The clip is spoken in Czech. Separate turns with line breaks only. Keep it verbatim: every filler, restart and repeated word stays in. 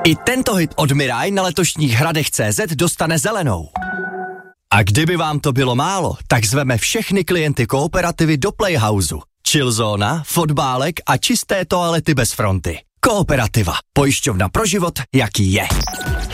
I tento hit od Mirai na letošních hradech tečka cé zet dostane zelenou. A kdyby vám to bylo málo, tak zveme všechny klienty Kooperativy do Playhouseu. Chillzóna, fotbálek a čisté toalety bez fronty. Kooperativa. Pojišťovna pro život, jaký je.